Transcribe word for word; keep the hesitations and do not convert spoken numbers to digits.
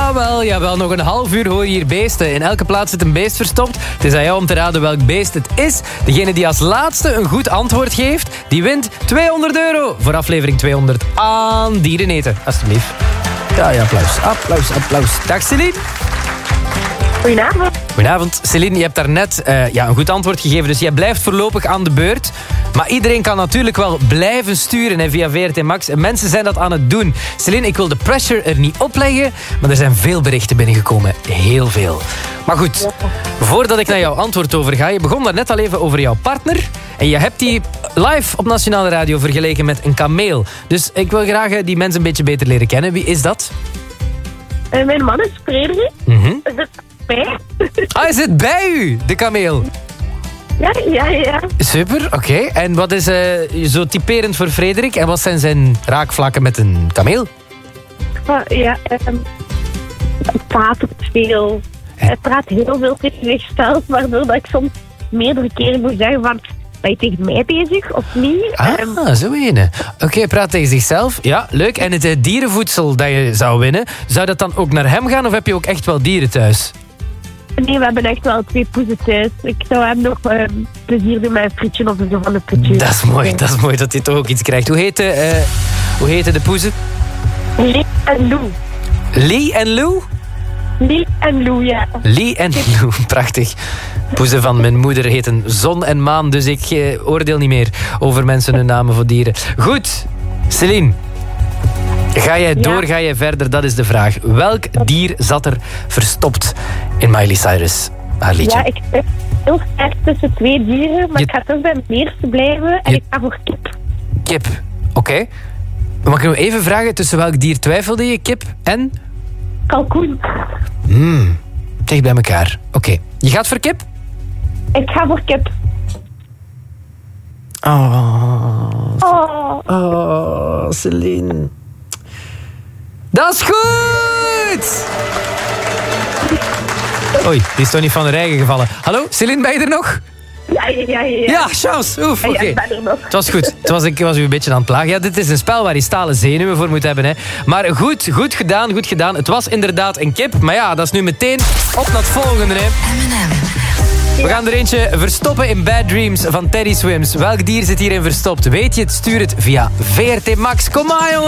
Jawel, jawel. Nog een half uur hoor je hier beesten. In elke plaats zit een beest verstopt. Het is aan jou om te raden welk beest het is. Degene die als laatste een goed antwoord geeft, die wint tweehonderd euro voor aflevering tweehonderd aan Dieren Eten. Alsjeblieft. Ja, ja, applaus. Applaus, applaus. Dag Celine. Goedenavond. Goedenavond. Celine, je hebt daarnet uh, ja, een goed antwoord gegeven, dus jij blijft voorlopig aan de beurt. Maar iedereen kan natuurlijk wel blijven sturen hè, via V R T Max. En mensen zijn dat aan het doen. Celine, ik wil de pressure er niet opleggen, maar er zijn veel berichten binnengekomen. Heel veel. Maar goed, voordat ik naar jouw antwoord overga, je begon daar net al even over jouw partner. En je hebt die live op Nationale Radio vergeleken met een kameel. Dus ik wil graag die mensen een beetje beter leren kennen. Wie is dat? Uh, mijn man is Frederik. Mm-hmm. Is het bij? Ah, hij zit bij u, de kameel. Ja, ja, ja. Super, oké. Okay. En wat is uh, zo typerend voor Frederik? En wat zijn zijn raakvlakken met een kameel? Uh, ja, um, hij praat veel. Hij praat heel veel tegen zichzelf, waardoor dat ik soms meerdere keren moet zeggen van... Ben je tegen mij bezig of niet? Ah, um, zo ene. Oké, okay, praat tegen zichzelf. Ja, leuk. En het uh, dierenvoedsel dat je zou winnen, zou dat dan ook naar hem gaan of heb je ook echt wel dieren thuis? Nee, we hebben echt wel twee poezen thuis. Ik zou hem nog uh, plezier doen met een frietje of zo van de putje. Dat is mooi, dat is mooi dat hij toch ook iets krijgt. Hoe heet, uh, hoe heten de poezen? Lee en Lou. Lee en Lou? Lee en Lou, ja. Lee en Lou, prachtig. Poezen van mijn moeder heten Zon en Maan, dus ik uh, oordeel niet meer over mensen hun namen voor dieren. Goed, Celine. Ga jij door, ja. Ga jij verder? Dat is de vraag. Welk dier zat er verstopt in Miley Cyrus, haar liedje? Ja, ik ben heel sterk tussen twee dieren, maar Je... ik ga toch bij mijn eerste blijven en Je... ik ga voor kip. Kip, oké. Okay. Mag ik nog even vragen, tussen welk dier twijfelde je? Kip en? Kalkoen. Hmm, dicht bij elkaar. Oké, okay. Je gaat voor kip? Ik ga voor kip. Oh, oh, oh Celine. Dat is goed! Oei, die is toch niet van de rij gevallen. Hallo, Celine, ben je er nog? Ja, ja, ja. Ja, ja chance. Oef, oké. Okay. Ja, ik ben er nog. Het was goed. Het was, ik was u een beetje aan het plagen. Ja, dit is een spel waar je stalen zenuwen voor moet hebben. Hè. Maar goed, goed gedaan, goed gedaan. Het was inderdaad een kip. Maar ja, dat is nu meteen op naar het volgende. Hè. We gaan er eentje verstoppen in Bad Dreams van Teddy Swims. Welk dier zit hierin verstopt? Weet je het? Stuur het via V R T Max. Kom maar, jongen!